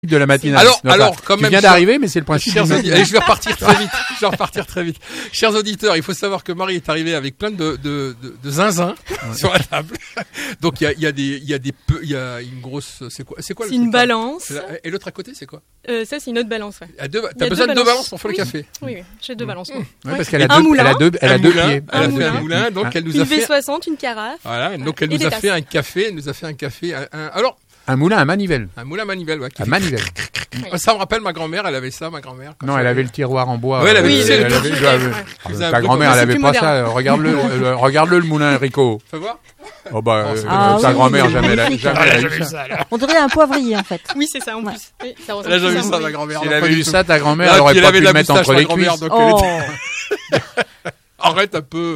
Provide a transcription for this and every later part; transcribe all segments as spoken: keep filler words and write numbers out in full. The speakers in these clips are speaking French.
de la matinale. Alors, Donc, alors, tu quand même, viens d'arriver, mais c'est le principe. Chers auditeurs, et je vais repartir très vite. Je vais repartir très vite. Chers auditeurs, il faut savoir que Marie est arrivée avec plein de de de, de zinzin ouais. sur la table. Donc il y a il y a des il y a des il y a une grosse c'est quoi c'est quoi c'est le une truc, balance. là et l'autre à côté c'est quoi? Euh, ça c'est une autre balance. Ouais. À deux, t'as besoin de deux balances pour faire oui. le café. Oui, oui, j'ai deux balances. Mmh. Oui. Ouais, parce qu'elle a un deux, moulin, elle a deux, elle a deux moulin, pieds. Elle a un fait moulin. un moulin, donc ah. elle nous une a fait. V soixante, une carafe. Voilà, donc elle et nous a tasses. fait un café, elle nous a fait un café, un, un alors. Un moulin à manivelle. Un moulin à manivelle, ouais. À manivelle. Oui. Ça me rappelle ma grand-mère, elle avait ça, ma grand-mère. Non, elle avait le tiroir en bois. Ouais, elle avait oui, le le elle truc avait- de elle chef, avait- ouais. faisait un Ta peu grand-mère, comme elle ça. avait C'est pas plus ça. Regarde-le, le- regarde-le le moulin Rico. Fais voir. Oh bah, euh, Ah ta oui, grand-mère c'est jamais, elle a- magnifique. jamais elle a eu ça. On dirait un poivrier en fait. Oui, c'est ça en plus. Oui, ça ressemble Elle a jamais plus vu à un ça, ma bruit. grand-mère. Si non, elle pas avait du eu tout. ça, ta grand-mère, Là, elle aurait puis elle pas avait pu de le la mettre moustache, entre ma les grand-mère, cuisses. donc elle Oh, était- Arrête un peu.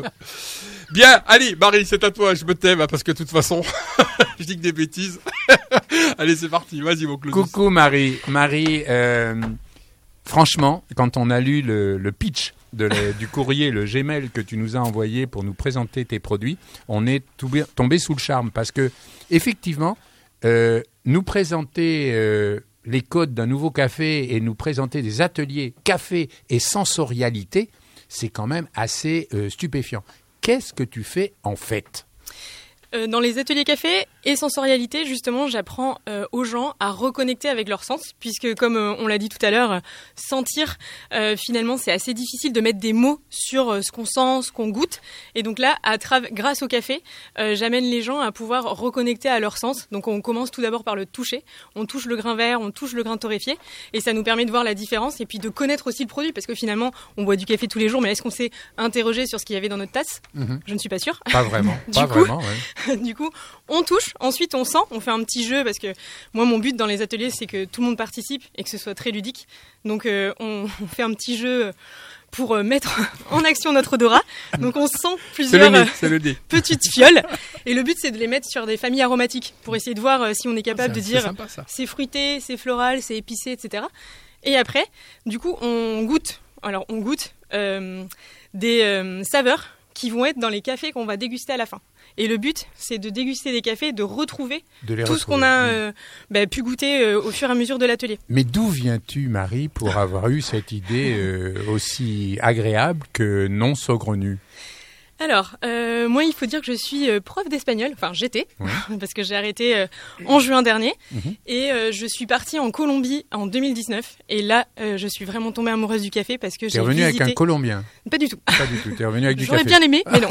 Bien, allez, Marie, c'est à toi. Je me t'aime parce que de toute façon, je dis que des bêtises. Allez, c'est parti. Vas-y, mon Claude. Coucou Marie. Marie, euh, franchement, quand on a lu le, le pitch de la- du courrier, le Gmail que tu nous as envoyé pour nous présenter tes produits, on est tombé, tombé sous le charme parce que, effectivement, euh, nous présenter euh, les codes d'un nouveau café et nous présenter des ateliers café et sensorialité, c'est quand même assez euh, stupéfiant. Qu'est-ce que tu fais en fait ? Euh, dans les ateliers café et sensorialité, justement, j'apprends euh, aux gens à reconnecter avec leurs sens, puisque comme euh, on l'a dit tout à l'heure, euh, sentir, euh, finalement, c'est assez difficile de mettre des mots sur euh, ce qu'on sent, ce qu'on goûte. Et donc là, à tra- grâce au café, euh, j'amène les gens à pouvoir reconnecter à leurs sens. Donc on commence tout d'abord par le toucher. On touche le grain vert, on touche le grain torréfié, et ça nous permet de voir la différence et puis de connaître aussi le produit, parce que finalement, on boit du café tous les jours, mais est-ce qu'on s'est interrogé sur ce qu'il y avait dans notre tasse ? Mhm. Je ne suis pas sûre. Pas vraiment. Du pas coup- vraiment, ouais. Du coup, on touche, ensuite on sent, on fait un petit jeu parce que moi mon but dans les ateliers c'est que tout le monde participe et que ce soit très ludique. Donc euh, on, on fait un petit jeu pour euh, mettre en action notre odorat. Donc on sent C'est le plusieurs nez, euh, c'est le nez. petites fioles et le but c'est de les mettre sur des familles aromatiques pour essayer de voir euh, si on est capable C'est- de c'est dire sympa, ça. c'est fruité, c'est floral, c'est épicé, et cetera. Et après, du coup on goûte, alors on goûte euh, des euh, saveurs qui vont être dans les cafés qu'on va déguster à la fin. Et le but, c'est de déguster des cafés, de retrouver De les tout ce qu'on retrouver. a euh, bah, pu goûter euh, au fur et à mesure de l'atelier. Mais d'où viens-tu, Marie, pour avoir eu cette idée euh, aussi agréable que non saugrenue ? Alors, euh, moi, il faut dire que je suis euh, prof d'espagnol. Enfin, j'étais, Ouais. parce que j'ai arrêté euh, en juin dernier. Mhm. Et euh, je suis partie en Colombie en deux mille dix-neuf. Et là, euh, je suis vraiment tombée amoureuse du café parce que T'es j'ai revenu visité... avec un Colombien. Pas du tout. Pas du tout. T'es revenu avec du J'aurais café. bien aimé, mais non.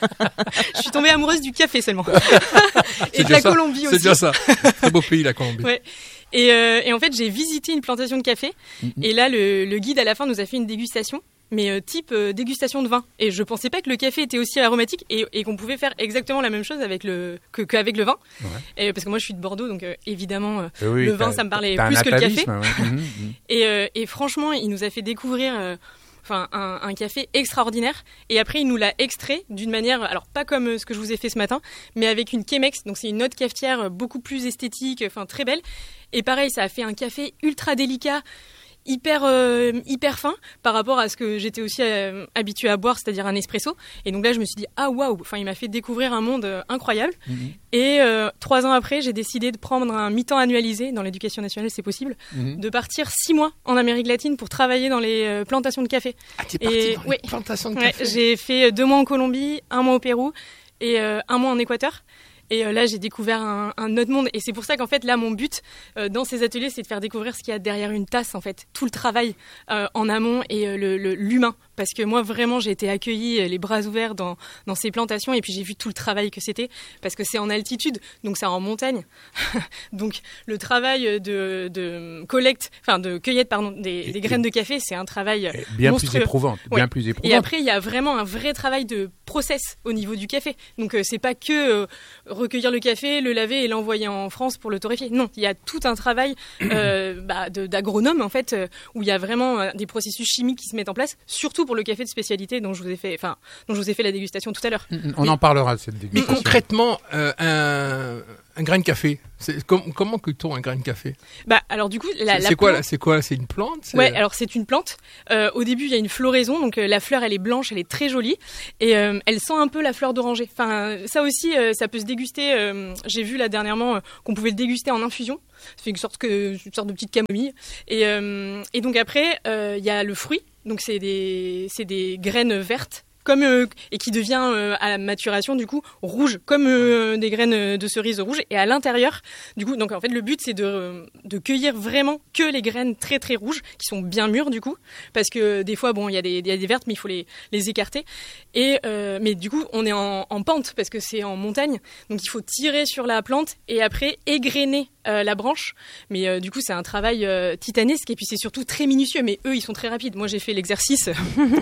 Je suis tombée amoureuse du café seulement. Et C'est de déjà la ça. Colombie aussi. C'est déjà ça. Très beau pays, la Colombie. Ouais. Et, euh, et en fait, j'ai visité une plantation de café. Mhm. Et là, le, le guide, à la fin, nous a fait une dégustation, mais euh, type euh, dégustation de vin. Et je pensais pas que le café était aussi aromatique et, et qu'on pouvait faire exactement la même chose avec le, que, qu'avec le vin. Ouais. Et, parce que moi, je suis de Bordeaux, donc euh, évidemment, euh, Euh, oui, le vin, t'as- ça me parlait t'as un plus que le café. atavisme, ouais. Mhm, mhm. Et, euh, et franchement, il nous a fait découvrir euh, enfin, un, un café extraordinaire. Et après, il nous l'a extrait d'une manière, alors pas comme euh, ce que je vous ai fait ce matin, mais avec une Chemex. Donc c'est une autre cafetière euh, beaucoup plus esthétique, enfin très belle. Et pareil, ça a fait un café ultra délicat, hyper euh, hyper fin par rapport à ce que j'étais aussi euh, habituée à boire, c'est-à-dire un espresso. Et donc là, je me suis dit ah waouh, enfin il m'a fait découvrir un monde euh, incroyable. Mhm. Et euh, trois ans après, j'ai décidé de prendre un mi-temps annualisé dans l'éducation nationale, c'est possible, Mhm. de partir six mois en Amérique latine pour travailler dans les euh, plantations de café. Ah, t'es Et- parti dans les oui. plantations de Ouais, café. j'ai fait deux mois en Colombie, un mois au Pérou et euh, un mois en Équateur. Et euh, là, j'ai découvert un, un autre monde. Et c'est pour ça qu'en fait, là, mon but euh, dans ces ateliers, c'est de faire découvrir ce qu'il y a derrière une tasse, en fait. Tout le travail euh, en amont et euh, le, le- l'humain. Parce que moi, vraiment, j'ai été accueillie euh, les bras ouverts dans, dans ces plantations. Et puis, j'ai vu tout le travail que c'était. Parce que c'est en altitude, donc c'est en montagne. Donc, le travail de, de collecte, enfin, de cueillette, pardon, des, Et- des graines de café, c'est un travail Et Bien plus monstrueux. éprouvante. Ouais. Bien plus Et éprouvante. après, il y a vraiment un vrai travail de process au niveau du café. Donc, euh, c'est pas que euh, recueillir le café, le laver et l'envoyer en France pour le torréfier. Non, il y a tout un travail euh, bah, de- d'agronome, en fait, euh, où il y a vraiment euh, des processus chimiques qui se mettent en place, surtout pour le café de spécialité dont je vous ai fait, enfin, dont je vous ai fait la dégustation tout à l'heure. On Mais- en parlera de cette Mais dégustation. concrètement, euh, un, un grain de café, c'est, com- comment cueille-t-on un grain de café? Bah, alors du coup, la, c'est, la c'est quoi, plante- là, c'est quoi? C'est une plante? C'est- Ouais, alors c'est une plante. Euh, au début, il y a une floraison, donc euh, la fleur, elle est blanche, elle est très jolie, et euh, elle sent un peu la fleur d'oranger. Enfin, ça aussi, euh, ça peut se déguster. euh, j'ai vu là dernièrement euh, qu'on pouvait le déguster en infusion. Ça fait une sorte que une sorte de petite camomille. Et euh, et donc après, euh, il y a le fruit. Donc c'est des c'est des graines vertes. Comme euh, et qui devient euh, à la maturation du coup rouge comme euh, des graines de cerises rouges et à l'intérieur du coup donc en fait le but c'est de de cueillir vraiment que les graines très très rouges qui sont bien mûres du coup parce que des fois bon il y a des il y a des vertes mais il faut les les écarter et euh, mais du coup on est en, en pente parce que c'est en montagne donc il faut tirer sur la plante et après égrener euh, la branche mais euh, du coup c'est un travail euh, titanesque et puis c'est surtout très minutieux mais eux ils sont très rapides moi j'ai fait l'exercice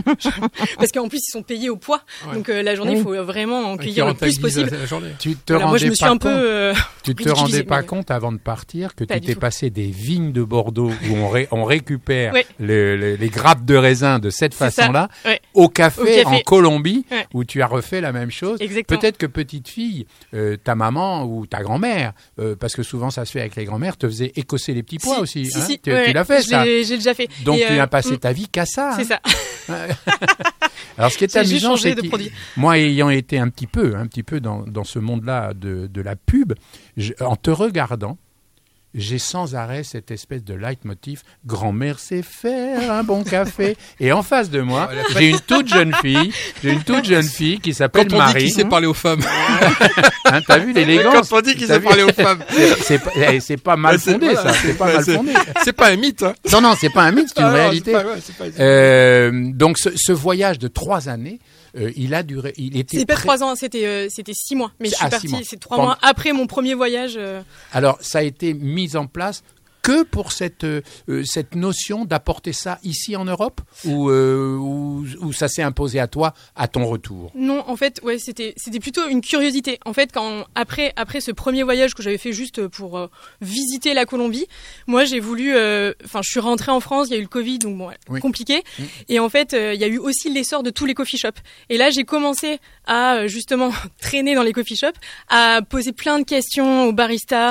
parce qu'en plus ils sont payés au poids Ouais. donc euh, la journée il faut vraiment en Ouais, qui cueillir le plus rentabilise possible. la, la journée. Tu te Alors, moi je rendais me suis pas un peu compte- euh, Tu te ridiculisé, rendais pas mais- compte avant de partir que Pas tu du t'es tout. passé des vignes de Bordeaux où on, ré- on récupère Ouais. le- le- les grappes de raisin de cette C'est ça. façon-là Ouais. au, café Au café. en Colombie Ouais. où tu as refait la même chose. Exactement. Peut-être que petite fille, euh, ta maman ou ta grand-mère, euh, parce que souvent ça se fait avec les grand-mères, te faisait écosser les petits pois Si, aussi. si, hein. si, tu, ouais, tu l'as fait je ça. l'ai- J'ai déjà fait. Donc Et, tu euh, as passé mm, ta vie qu'à ça. C'est hein. ça. Alors ce qui est J'ai juste amusant, changé c'est de que produit. moi ayant été un petit peu, un petit peu dans, dans ce monde-là de, de la pub, je- en te regardant, j'ai sans arrêt cette espèce de leitmotiv « Grand-mère sait faire un bon café ». Et en face de moi, Voilà. j'ai une toute jeune fille, j'ai une toute jeune fille qui s'appelle Quand on dit Marie. qu'il sait parler aux femmes. Hein, t'as vu l'élégance? Quand on dit qu'il T'as sait vu parler aux femmes. C'est- C'est pas, eh, c'est pas mal Ouais, c'est- fondé, voilà, ça. C'est pas ouais, mal c'est- fondé. C'est pas un mythe, hein. Non, non, c'est pas un mythe, c'est une Ah non, réalité. c'est pas- ouais, c'est pas- Euh, donc ce, ce voyage de trois années, euh, il a duré, il était C'est pas prêt- trois ans, c'était euh, c'était six mois. Mais je Ah, suis six mois. partie, c'est trois Pendant- mois après mon premier voyage. euh, Alors ça a été mis en place que pour cette euh, euh, cette notion d'apporter ça ici en Europe ou euh, ou, ou ça s'est imposé à toi à ton retour. Non, en fait, ouais, c'était c'était plutôt une curiosité. En fait, quand après après ce premier voyage que j'avais fait juste pour euh, visiter la Colombie, moi j'ai voulu, euh, enfin, je suis rentrée en France, il y a eu le Covid, donc bon, ouais, Oui. compliqué. Mm. Et en fait, euh, il y a eu aussi l'essor de tous les coffee shops. Et là, j'ai commencé à euh, justement traîner dans les coffee shops, à poser plein de questions aux baristas,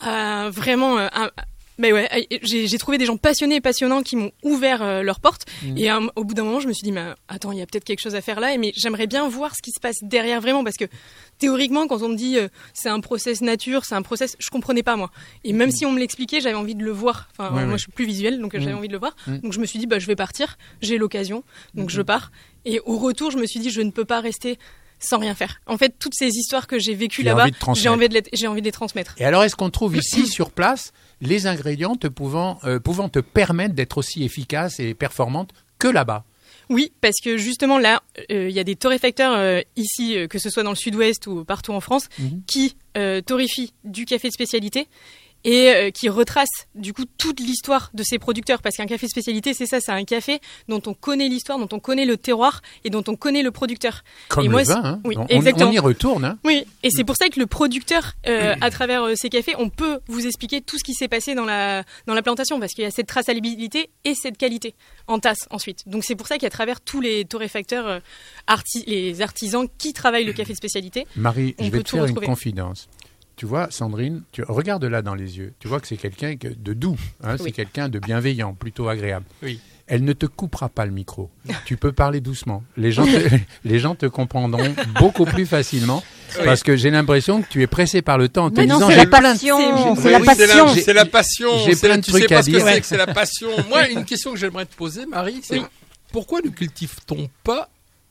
à vraiment euh, à- mais ouais, j'ai j'ai trouvé des gens passionnés et passionnants qui m'ont ouvert euh, leurs portes. Mhm. Et euh, au bout d'un moment, je me suis dit, mais attends, il y a peut-être quelque chose à faire là. Et, mais j'aimerais bien voir ce qui se passe derrière vraiment, parce que théoriquement, quand on me dit euh, c'est un process nature, c'est un process, je comprenais pas moi. Et même si on me l'expliquait, j'avais envie de le voir. Enfin, Ouais, moi, ouais. je suis plus visuelle, donc euh, j'avais Mhm. envie de le voir. Mhm. Donc je me suis dit, bah, je vais partir. J'ai l'occasion, donc je pars. Et au retour, je me suis dit, je ne peux pas rester sans rien faire. En fait, toutes ces histoires que j'ai vécues Tu as là-bas, envie de transmettre. j'ai envie de les, j'ai envie de les transmettre. Et alors est-ce qu'on trouve ici sur place les ingrédients te pouvant euh, pouvant te permettre d'être aussi efficace et performante que là-bas? Oui, parce que justement là, euh, il y a des torréfacteurs euh, ici, euh, que ce soit dans le sud-ouest ou partout en France, Mhm. qui euh, torréfient du café de spécialité et euh, qui retracent du coup toute l'histoire de ces producteurs. Parce qu'un café de spécialité, c'est ça, c'est un café dont on connaît l'histoire, dont on connaît le terroir et dont on connaît le producteur. Comme Et le moi, vin, c'est- hein. oui, on, on- exactement. on y retourne. Hein. Oui, et c'est pour ça que le producteur, euh, à travers euh, ces cafés, on peut vous expliquer tout ce qui s'est passé dans la, dans la plantation, parce qu'il y a cette traçabilité et cette qualité en tasse ensuite. Donc c'est pour ça qu'à travers tous les torréfacteurs, euh, arti- les artisans qui travaillent le café de spécialité, Marie, On je vais peut te tout faire retrouver. une confidence. Tu vois, Sandrine, tu regarde là dans les yeux. Tu vois que c'est quelqu'un que- de doux, hein, c'est Oui. quelqu'un de bienveillant, plutôt agréable. Oui. Elle ne te coupera pas le micro. Tu peux parler doucement. Les gens te, les gens te comprendront beaucoup plus facilement Oui. parce que j'ai l'impression que tu es pressé par le temps en te Mais non, disant c'est j'ai la plein de- passion, c'est- c'est Oui, la oui, passion. C'est la, c'est la passion. J'ai c'est plein la- de tu sais trucs pas à ce que dire. c'est que c'est la passion. Moi, une question que j'aimerais te poser, Marie, c'est Oui. pourquoi ne cultive-t-on pas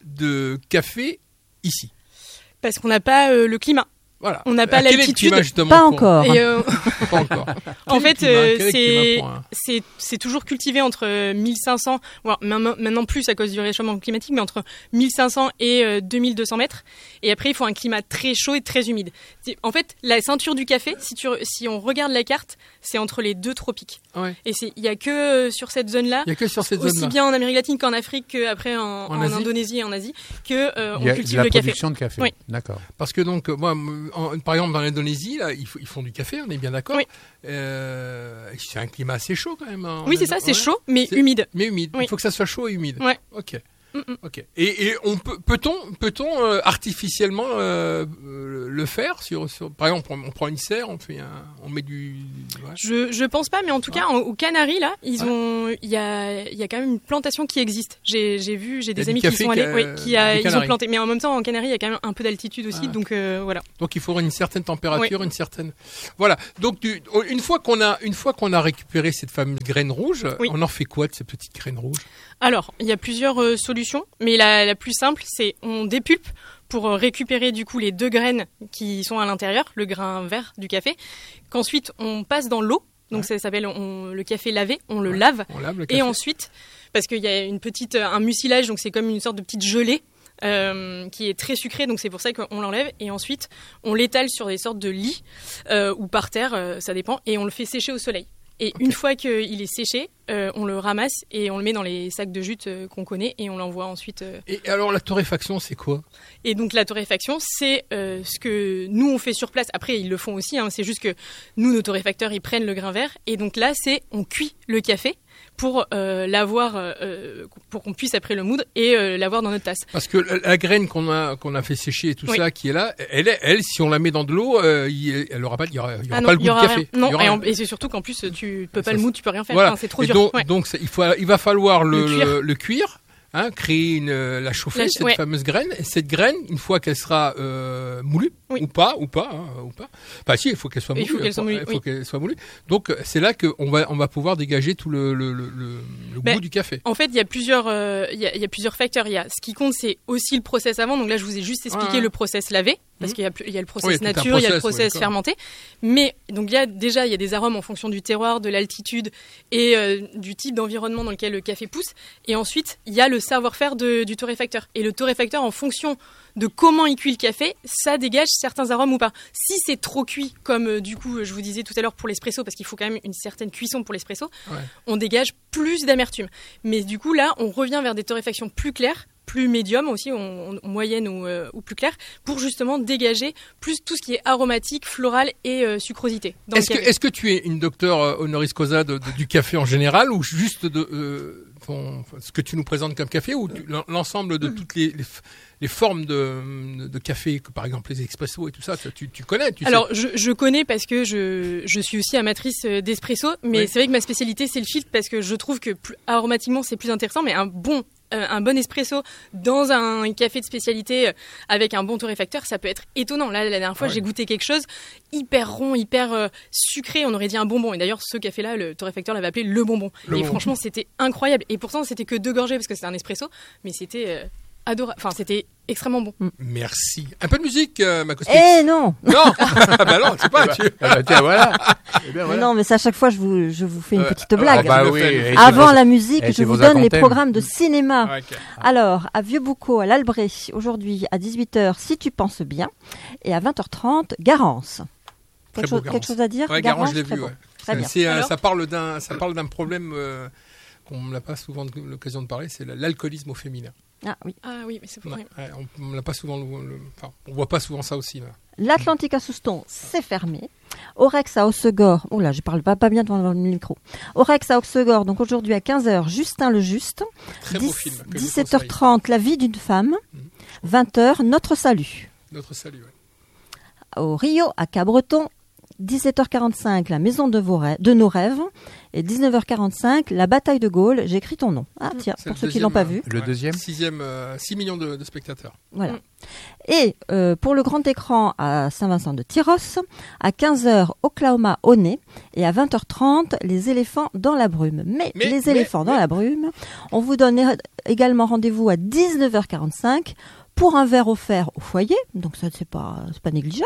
de café ici? parce qu'on n'a pas euh, le climat. Voilà. On n'a pas Ah, quel est le l'altitude. climat, justement, Pas pour- encore. Et euh, Pas encore. en Quel est le fait, climat euh, Quel est le c'est climat pour un- c'est c'est toujours cultivé entre euh, mille cinq cents, voire maintenant maintenant plus à cause du réchauffement climatique, mais entre mille cinq cents et euh, deux mille deux cents mètres. Et après, il faut un climat très chaud et très humide. C'est- En fait, la ceinture du café, si tu re- si on regarde la carte, c'est entre les deux tropiques. Ouais. Et c'est il y a que euh, sur cette zone-là, Il n'y a que sur cette aussi zone-là. bien en Amérique latine qu'en Afrique, qu'après en, En en Asie Indonésie et en Asie, que euh, Il y on a de cultive la le café. production de café. Oui. D'accord. Parce que donc, euh, moi, m- en- par exemple, dans l'Indonésie, là, ils, f- ils font du café, on est bien d'accord. Oui. Euh, c'est un climat assez chaud quand même. hein, Oui, en c'est ça, Indo- c'est ouais. chaud mais C'est- humide. Mais humide. Oui. Il faut que ça soit chaud et humide. Ouais. Ok. Mm-mm. Ok. Et, et on peut, peut-on, peut-on euh, artificiellement euh, euh, le faire sur, sur, par exemple, on, on prend une serre, on fait un, on met du. Ouais. Je je pense pas, mais en tout Ouais. cas en- aux Canaries là, ils Ouais. ont il y a il y a quand même une plantation qui existe. J'ai j'ai vu, j'ai Il y a des du amis qui café sont allés, ca- oui, qui a, des ils ont Canaries. planté. Mais en même temps en Canaries il y a quand même un peu d'altitude aussi, Ah. donc euh, voilà. Donc il faudrait une certaine température, une certaine. Voilà. Donc du, une fois qu'on a, une fois qu'on a récupéré cette fameuse graine rouge, Oui. on en fait quoi de ces petites graines rouges? Alors il y a plusieurs euh, solutions, mais la la plus simple c'est on dépulpe pour euh, récupérer du coup les deux graines qui sont à l'intérieur, le grain vert du café, qu'ensuite on passe dans l'eau. Donc Ouais. ça s'appelle on- le café lavé, on le Ouais. lave. On lave le café. Et ensuite, parce qu'il y a une petite, euh, un mucilage, donc c'est comme une sorte de petite gelée euh, qui est très sucrée, donc c'est pour ça qu'on l'enlève. Et ensuite, on l'étale sur des sortes de lits euh, ou par terre, euh, ça dépend, et on le fait sécher au soleil. Et une fois qu'il est séché, euh, on le ramasse et on le met dans les sacs de jute euh, qu'on connaît et on l'envoie ensuite. euh. Et alors la torréfaction, c'est quoi? Et donc la torréfaction, c'est euh, ce que nous on fait sur place. Après, ils le font aussi. Hein, c'est juste que nous, nos torréfacteurs, ils prennent le grain vert et donc là, c'est on cuit le café pour euh, l'avoir, euh, pour qu'on puisse après le moudre et euh, l'avoir dans notre tasse. Parce que la, la graine qu'on a qu'on a fait sécher et tout Oui. ça qui est là, elle, est- elle, si on la met dans de l'eau, euh, il- elle aura pas, il y aura, il y aura Ah non, pas le il goût y aura de café. rien. Non, Il y aura et, rien. en- et c'est surtout qu'en plus tu peux pas Ça, le c'est- moudre, tu peux rien faire. Voilà. Enfin, c'est trop Et dur. Donc, Ouais. donc ça, il faut, il va falloir le, Le cuire. le, le cuire, hein, créer une, euh, la chauffer, La- cette ouais. fameuse graine. Et cette graine, une fois qu'elle sera euh, moulue, Oui. ou pas, ou pas, hein, ou pas. Enfin, si, il faut qu'elle soit Il moulue. faut qu'elle soit moulue, Il faut oui. qu'elle soit moulue. Donc, euh, c'est là qu'on va, on va pouvoir dégager tout le, le, le, le, le Ben, goût du café. En fait, il y a plusieurs, euh, il y, a, il y a plusieurs facteurs. Il y a ce qui compte, c'est aussi le process avant. Donc là, je vous ai juste expliqué Ouais. le process lavé, parce Mhm. qu'il y a, plus- il y a le process Oui, tout un nature, il y a le process, process oui, d'accord. fermenté. Mais donc il y a déjà, il y a des arômes en fonction du terroir, de l'altitude et euh, du type d'environnement dans lequel le café pousse. Et ensuite, il y a le savoir-faire de- du torréfacteur. Et le torréfacteur, en fonction de comment il cuit le café, ça dégage certains arômes ou pas. Si c'est trop cuit, comme euh, du coup je vous disais tout à l'heure pour l'espresso, parce qu'il faut quand même une certaine cuisson pour l'espresso, Ouais. on dégage plus d'amertume. Mais du coup là, on revient vers des torréfactions plus claires, plus médium aussi, on, on- moyenne ou, euh, ou plus claire, pour justement dégager plus tout ce qui est aromatique, floral et euh, sucrosité. dans le Est-ce que, café. est-ce que tu es une docteure euh, honoris causa de, de- du café en général ou juste de euh, ton- ce que tu nous présentes comme café ou tu- l'en- l'ensemble de toutes les, les, f- les formes de, de café, que, par exemple les expressos et tout ça, tu, tu connais, tu Alors, je, je connais parce que je, je suis aussi amatrice euh, d'espresso, mais Oui. c'est vrai que ma spécialité, c'est le filtre parce que je trouve que plus, aromatiquement, c'est plus intéressant, mais un bon, euh, un bon espresso dans un café de spécialité euh, avec un bon torréfacteur, ça peut être étonnant. Là, la dernière fois, Ouais. j'ai goûté quelque chose hyper rond, hyper euh, sucré, on aurait dit un bonbon. Et d'ailleurs, ce café-là, le torréfacteur l'avait appelé le bonbon. Le et bonbon. franchement, c'était incroyable. Et pourtant, c'était que deux gorgées parce que c'était un espresso, mais c'était euh, adorable. Enfin, c'était extrêmement bon. sais. Merci. Un peu de musique, euh, ma copine. Eh non Non, ah bah non, c'est pas. Tu... Ah bah, tiens, voilà. Eh bien, Mais voilà. Non, mais c'est à chaque fois, je vous, je vous fais une Euh, petite ah, blague. Oh, bah le oui. fais. et c'est Avant pour- la musique, et je c'est vous pour ça donne qu'on les t'aime. programmes de cinéma. Ah, ok. Alors, à Vieux-Boucau, à l'Albret, aujourd'hui, à dix-huit heures, si tu penses bien. Et à vingt heures trente, Garance. Très Quelque, beau, chose, Garance. quelque chose à dire Ouais, Garance, je l'ai très vu. beau. Ouais. Très bien. C'est, euh, Alors ça parle d'un, ça parle d'un problème euh, qu'on n'a pas souvent de- l'occasion de parler, c'est la- l'alcoolisme au féminin. Ah oui. Ah oui, mais c'est pour Ouais, rien. ouais, on on n'a pas souvent, le, le- enfin, on voit pas souvent ça aussi. Là. L'Atlantique à Souston, c'est fermé. Orex à Hossegor, oula, je parle pas, pas bien devant le micro. Orex à Hossegor, donc aujourd'hui à quinze heures, Justin le Juste. Très beau dix- film. que je dix-sept heures conseille. trente, La vie d'une femme. Mhm. vingt heures, Notre salut. Notre salut. Ouais. Au Rio, à Cabreton, dix-sept heures quarante-cinq, La maison de, vos rêves, de nos rêves. Et dix-neuf heures quarante-cinq, La bataille de Gaulle. J'écris ton nom. Ah tiens, C'est pour le ceux qui deuxième, l'ont pas euh, vu. Le ouais, deuxième Sixième, euh, six millions de, de spectateurs. Voilà. Mm. Et euh, pour le grand écran à Saint-Vincent de Tyros, à quinze heures, Oklahoma au nez, et à vingt heures trente, Les éléphants dans la brume. Mais, Mais, les mais, éléphants dans mais- la brume, on vous donne é- également rendez-vous à dix-neuf heures quarante-cinq pour un verre offert au foyer, donc ça c'est pas, c'est pas négligeable.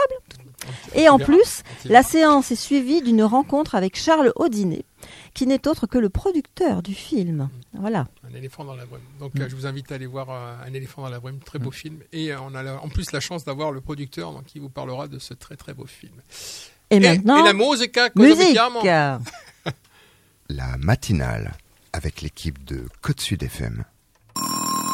Et en On verra. plus, On la verra. séance est suivie d'une rencontre avec Charles Audinet, qui n'est autre que le producteur du film. Voilà. Un éléphant dans la brume. Donc euh, je vous invite à aller voir euh, Un éléphant dans la brume, très beau film. Et euh, on a la- en plus la chance d'avoir le producteur donc, qui vous parlera de ce très très beau film. Et, maintenant, et la musique, cosa musique. mettiamo? La matinale avec l'équipe de Côte Sud F M.